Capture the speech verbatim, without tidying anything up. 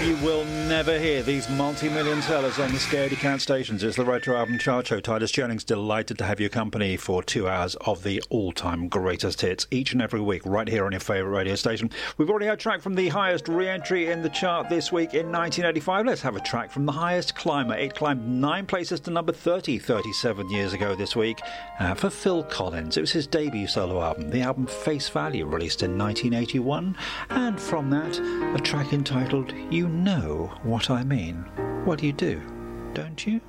you will never hear these multi-million sellers on the Scaredy Cat stations. It's the Retro Album Chart Show. Titus Jennings, delighted to have your company for two hours of the all-time greatest hits each and every week right here on your favourite radio station. We've already had a track from the highest re-entry in the chart this week in nineteen eighty-five. Let's have a track from the highest climber. It climbed nine places to number thirty thirty-seven years ago this week uh, for Phil Collins. It was his debut solo album, the album Face Value, released in nineteen eighty-one. And from that, a track entitled You Know What I Mean. Well, you do, don't you?